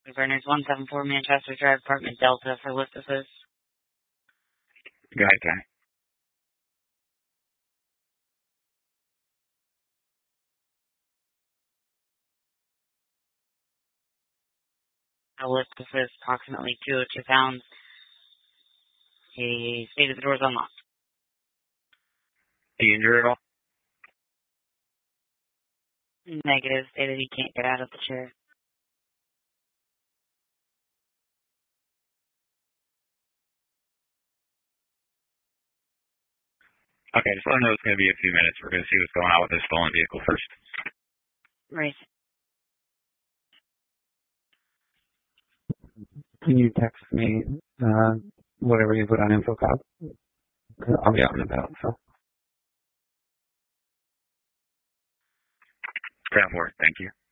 Burners 174 Manchester Drive, Apartment Delta for lift assist. Go ahead, Kenny. Lift assist, approximately 202 pounds. He stated the door's unlocked. Are you injured at all? Negative, stated he can't get out of the chair. Okay, just let him know it's going to be a few minutes. We're going to see what's going on with this stolen vehicle first. Right. Can you text me whatever you put on InfoCop? I'll be out and about, so. 10-4, thank you.